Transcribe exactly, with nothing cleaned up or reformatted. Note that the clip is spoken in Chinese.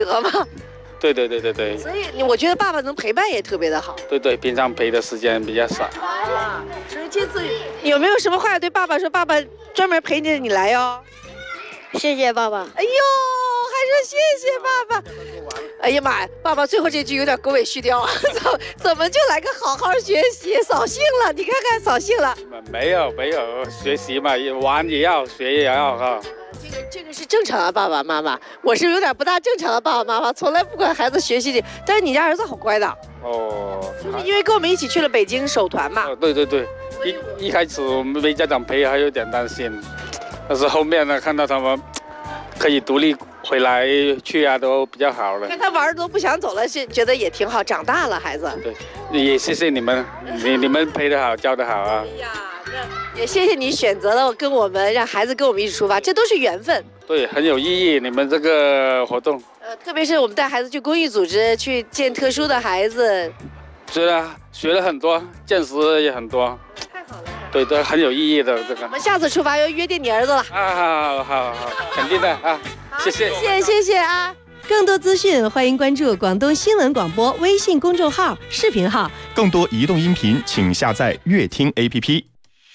得吗？ 对对对对对。 所以我觉得爸爸能陪伴也特别的好。 对对，平常陪的时间比较少。 啊，所以这次有没有什么话要对爸爸说？爸爸专门陪着你来哟。 谢谢爸爸。 哎呦，还说谢谢爸爸。哎呀妈呀，爸爸最后这句有点狗尾续貂啊！怎怎么就来个好好学习，扫兴了？你看看扫兴了。 没有没有，学习嘛，玩也要，学也要哈。 这个这个是正常的爸爸妈妈，我是有点不大正常的爸爸妈妈，从来不管孩子学习的。但是你家儿子好乖的。 哦。 就是因为跟我们一起去了北京首团嘛。 哦，对对对，一一开始我们没家长陪，还有点担心，但是后面呢，看到他们可以独立回来去啊，都比较好了。 看他玩的都不想走了，是觉得也挺好，长大了孩子。 对，也谢谢你们，你你们陪得好，教得好啊。 哎呀，那也谢谢你选择了跟我们，让孩子跟我们一起出发，这都是缘分。 对，很有意义，你们这个活动。 呃，特别是我们带孩子去公益组织，去见特殊的孩子。 是啊，学了很多，见识也很多。 太好了。 对对，很有意义的这个。 我们下次出发要约定你儿子了。 啊，好好好，肯定的啊，谢谢， 谢谢谢谢啊。更多资讯，欢迎关注广东新闻广播微信公众号、视频号。 更多移动音频，请下载乐听 A P P。